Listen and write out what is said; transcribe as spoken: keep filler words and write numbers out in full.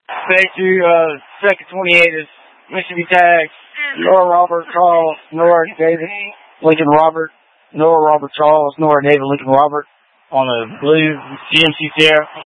Thank you, uh, second twenty-eight is Mississippi tags. Noah Robert Charles, Noah David Lincoln Robert, Noah Robert Charles, Noah David Lincoln Robert on a blue G M C Sierra.